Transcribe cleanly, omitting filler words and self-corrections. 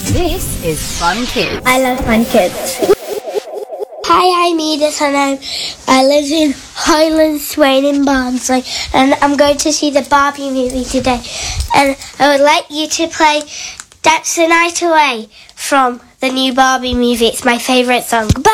This is Fun Kids. I love Fun Kids. Hi, I'm Edith and I live in Highland Swain in Barnsley, and I'm going to see the Barbie movie today. And I would like you to play Dance the Night Away from the new Barbie movie. It's my favourite song. Bye!